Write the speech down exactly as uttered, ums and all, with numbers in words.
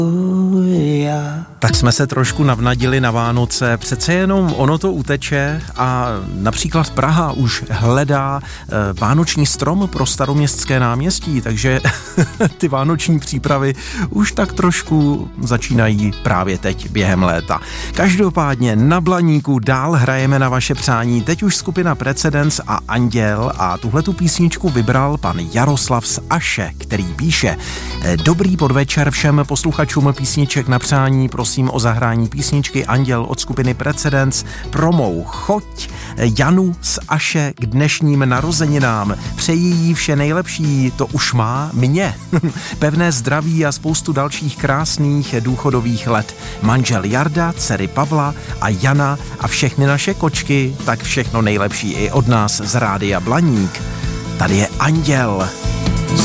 Tak jsme se trošku navnadili na Vánoce, přece jenom ono to uteče a například Praha už hledá e, vánoční strom pro Staroměstské náměstí, takže ty vánoční přípravy už tak trošku začínají právě teď během léta. Každopádně na Blaníku dál hrajeme na vaše přání, teď už skupina Precedens a Anděl a tuhletu písničku vybral pan Jaroslav z Aše, který píše: Dobrý podvečer všem posluchačům písniček na přání, prosím o zahrání písničky Anděl od skupiny Precedens pro mou choť Janu z Aše k dnešním narozeninám. Přeji jí vše nejlepší, to už má mě. Pevné zdraví a spoustu dalších krásných důchodových let. Manžel Jarda, dcery Pavla a Jana a všechny naše kočky, tak všechno nejlepší i od nás z Rádia Blaník. Tady je Anděl.